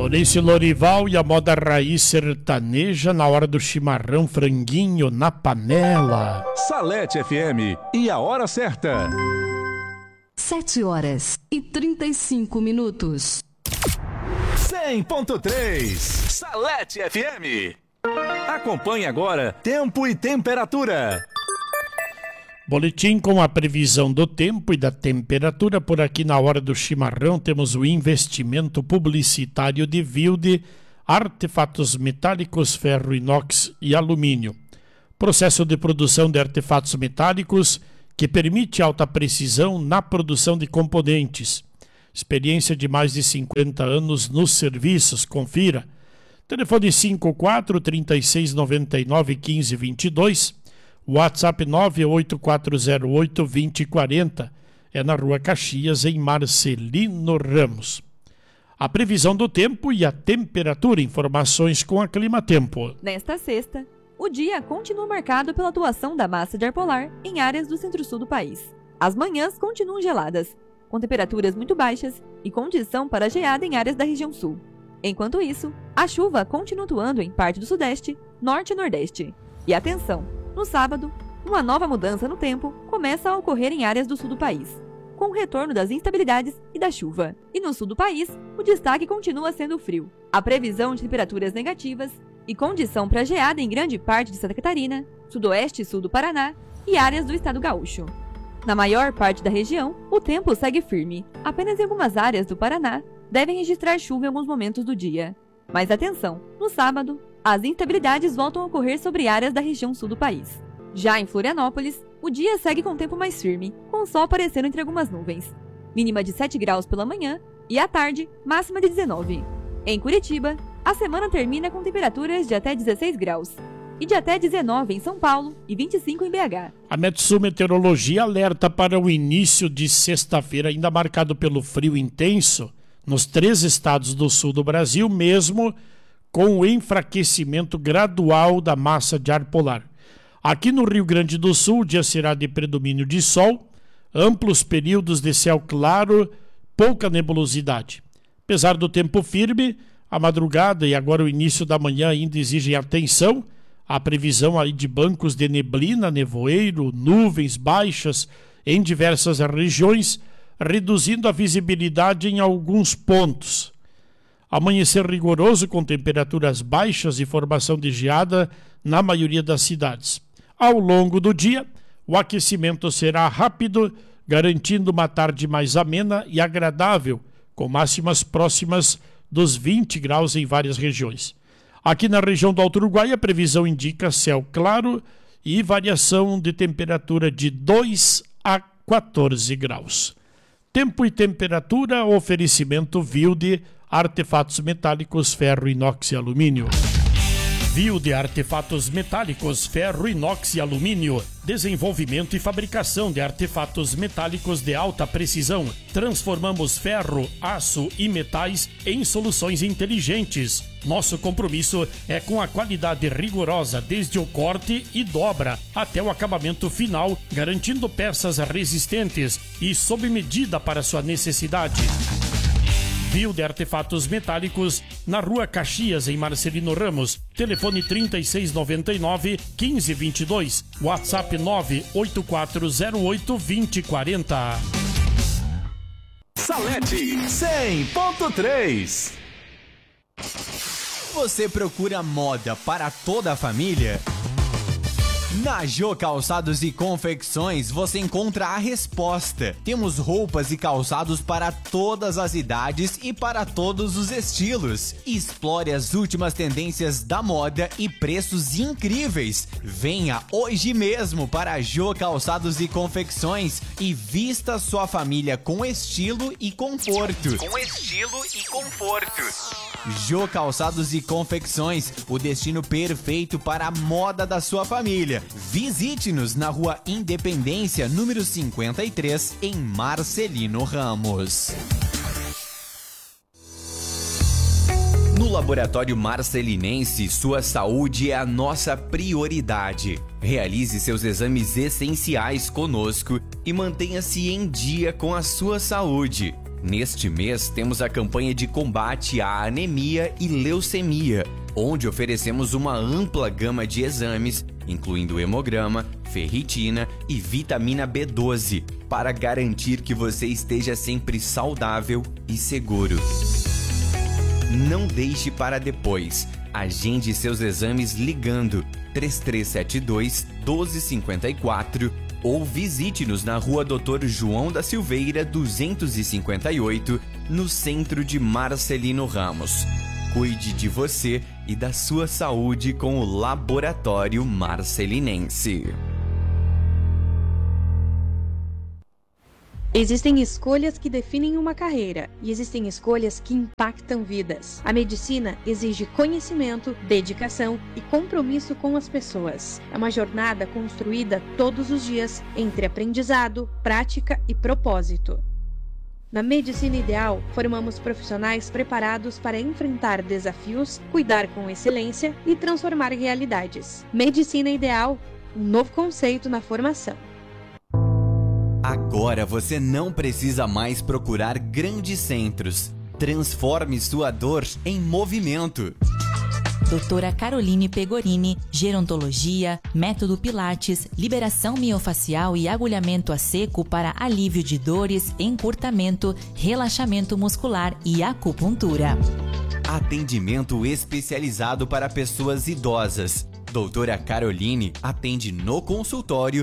Maurício Lorival e a moda raiz sertaneja na hora do chimarrão, franguinho na panela. Salete FM e a hora certa. 7h35. 100.3 Salete FM. Acompanhe agora Tempo e Temperatura. Boletim com a previsão do tempo e da temperatura. Por aqui na hora do chimarrão temos o investimento publicitário de Wilde, artefatos metálicos, ferro, inox e alumínio. Processo de produção de artefatos metálicos que permite alta precisão na produção de componentes. Experiência de mais de 50 anos nos serviços. Confira. Telefone 54-3699-1522. WhatsApp 98408-2040. É na Rua Caxias, em Marcelino Ramos. A previsão do tempo e a temperatura. Informações com a Climatempo. Nesta sexta, o dia continua marcado pela atuação da massa de ar polar em áreas do centro-sul do país. As manhãs continuam geladas, com temperaturas muito baixas e condição para geada em áreas da região sul. Enquanto isso, a chuva continua atuando em parte do sudeste, norte e nordeste. E atenção! No sábado, uma nova mudança no tempo começa a ocorrer em áreas do sul do país, com o retorno das instabilidades e da chuva. E no sul do país, o destaque continua sendo o frio. A previsão de temperaturas negativas e condição para geada em grande parte de Santa Catarina, sudoeste e sul do Paraná e áreas do estado gaúcho. Na maior parte da região, o tempo segue firme. Apenas em algumas áreas do Paraná devem registrar chuva em alguns momentos do dia. Mas atenção, no sábado, as instabilidades voltam a ocorrer sobre áreas da região sul do país. Já em Florianópolis, o dia segue com tempo mais firme, com o sol aparecendo entre algumas nuvens. Mínima de 7 graus pela manhã e à tarde, máxima de 19. Em Curitiba, a semana termina com temperaturas de até 16 graus e de até 19 em São Paulo e 25 em BH. A Metsu Meteorologia alerta para o início de sexta-feira, ainda marcado pelo frio intenso, nos 3 estados do sul do Brasil, mesmo com o enfraquecimento gradual da massa de ar polar. Aqui no Rio Grande do Sul, o dia será de predomínio de sol, amplos períodos de céu claro, pouca nebulosidade. Apesar do tempo firme, a madrugada e agora o início da manhã ainda exigem atenção. A previsão aí de bancos de neblina, nevoeiro, nuvens baixas em diversas regiões, reduzindo a visibilidade em alguns pontos. Amanhecer rigoroso com temperaturas baixas e formação de geada na maioria das cidades. Ao longo do dia, o aquecimento será rápido, garantindo uma tarde mais amena e agradável, com máximas próximas dos 20 graus em várias regiões. Aqui na região do Alto Uruguai, a previsão indica céu claro e variação de temperatura de 2 a 14 graus. Tempo e temperatura, oferecimento Wilde, artefatos metálicos, ferro, inox e alumínio. Wilde, artefatos metálicos, ferro, inox e alumínio. Desenvolvimento e fabricação de artefatos metálicos de alta precisão. Transformamos ferro, aço e metais em soluções inteligentes. Nosso compromisso é com a qualidade rigorosa, desde o corte e dobra até o acabamento final, garantindo peças resistentes e sob medida para sua necessidade. Wilde Artefatos Metálicos, na Rua Caxias, em Marcelino Ramos. Telefone 3699-1522. WhatsApp 98408-2040. Salete 100.3. Você procura moda para toda a família? Na Jô Calçados e Confecções você encontra a resposta. Temos roupas e calçados para todas as idades e para todos os estilos. Explore as últimas tendências da moda e preços incríveis. Venha hoje mesmo para a Jô Calçados e Confecções e vista sua família com estilo e conforto. Jô Calçados e Confecções, o destino perfeito para a moda da sua família. Visite-nos na Rua Independência, número 53, em Marcelino Ramos. No Laboratório Marcelinense, sua saúde é a nossa prioridade. Realize seus exames essenciais conosco e mantenha-se em dia com a sua saúde. Neste mês, temos a campanha de combate à anemia e leucemia, onde oferecemos uma ampla gama de exames, incluindo hemograma, ferritina e vitamina B12, para garantir que você esteja sempre saudável e seguro. Não deixe para depois. Agende seus exames ligando 3372-1254 ou visite-nos na Rua Dr. João da Silveira, 258, no centro de Marcelino Ramos. Cuide de você e da sua saúde com o Laboratório Marcelinense. Existem escolhas que definem uma carreira e existem escolhas que impactam vidas. A medicina exige conhecimento, dedicação e compromisso com as pessoas. É uma jornada construída todos os dias entre aprendizado, prática e propósito. Na Medicina Ideal, formamos profissionais preparados para enfrentar desafios, cuidar com excelência e transformar realidades. Medicina Ideal, um novo conceito na formação. Agora você não precisa mais procurar grandes centros. Transforme sua dor em movimento. Doutora Caroline Pegorini, gerontologia, método Pilates, liberação miofacial e agulhamento a seco para alívio de dores, encurtamento, relaxamento muscular e acupuntura. Atendimento especializado para pessoas idosas. Doutora Caroline atende no consultório